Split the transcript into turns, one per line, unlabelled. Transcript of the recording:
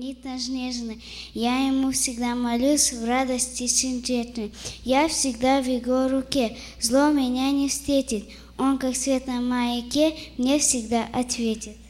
нежно нежно. Я ему всегда молюсь в радости сердечной. Я всегда в его руке, зло меня не встретит. Он, как свет на маяке, мне всегда ответит.